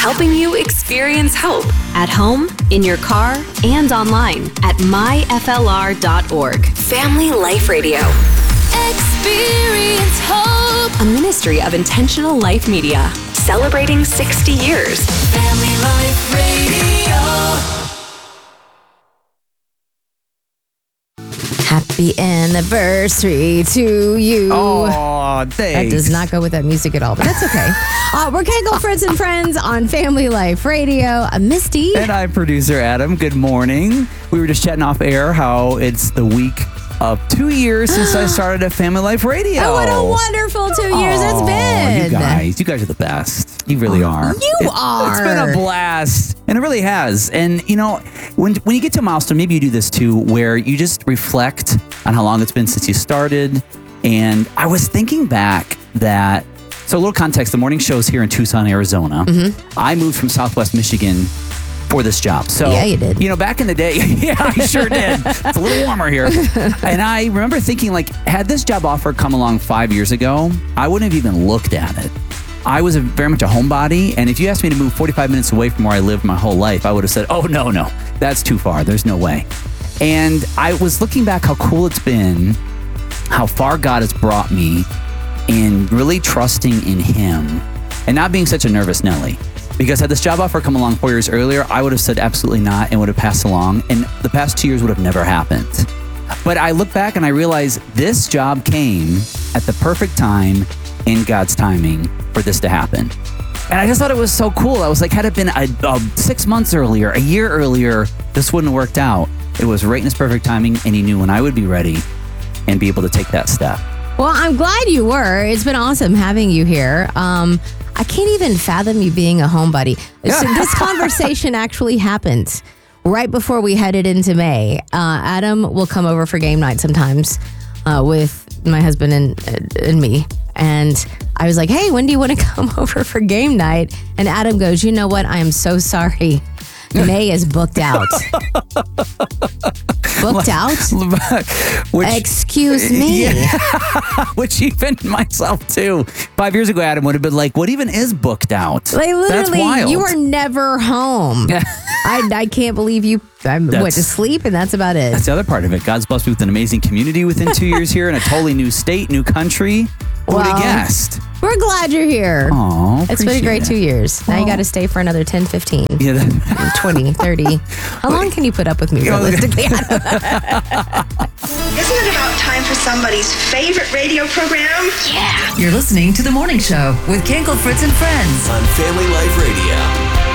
helping you experience hope at home, in your car, and online at myflr.org. Family Life Radio. Experience hope. A ministry of Intentional Life Media. Celebrating 60 years. Family Life Radio. Happy anniversary to you. Oh, thanks. That does not go with that music at all, but that's okay. We're Kegel Fritz and Friends on Family Life Radio. I'm Misty. And I'm producer Adam. Good morning. We were just chatting off air how it's the week of 2 years since I started at Family Life Radio. Oh, what a wonderful 2 years it's been. You guys are the best. You really are. You are. It's been a blast. And it really has. And, you know, when you get to a milestone, maybe you do this too, where you just reflect on how long it's been since you started. And I was thinking back that, so a little context, the morning show's here in Tucson, Arizona. Mm-hmm. I moved from Southwest Michigan for this job. So, yeah, you did. You know, back in the day, yeah, I sure did. It's a little warmer here. And I remember thinking, like, had this job offer come along 5 years ago, I wouldn't have even looked at it. I was very much a homebody, and if you asked me to move 45 minutes away from where I lived my whole life, I would have said, oh, no, that's too far. There's no way. And I was looking back how cool it's been, how far God has brought me, and really trusting in Him, and not being such a nervous Nelly. Because had this job offer come along 4 years earlier, I would have said absolutely not and would have passed along, and the past 2 years would have never happened. But I look back and I realize this job came at the perfect time in God's timing for this to happen. And I just thought it was so cool. I was like, had it been 6 months earlier, a year earlier, this wouldn't have worked out. It was right in His perfect timing, and He knew when I would be ready and be able to take that step. Well, I'm glad you were. It's been awesome having you here. I can't even fathom you being a homebody. So this conversation actually happened right before we headed into May. Adam will come over for game night sometimes with my husband and me. And I was like, hey, when do you want to come over for game night? And Adam goes, you know what? I am so sorry. May is booked out. Booked out? Excuse me. Yeah. Which even myself too. 5 years ago, Adam would have been like, what even is booked out? Like, literally, that's wild. You were never home. I can't believe you went to sleep, and that's about it. That's the other part of it. God's blessed me with an amazing community within 2 years here in a totally new state, new country. Who would have guessed? We're glad you're here. Aww, it's been a great 2 years. Now you got to stay for another 10, 15, 20, 30. How long can you put up with me realistically? Isn't it about time for somebody's favorite radio program? Yeah. You're listening to The Morning Show with Kegel Fritz and Friends on Family Life Radio.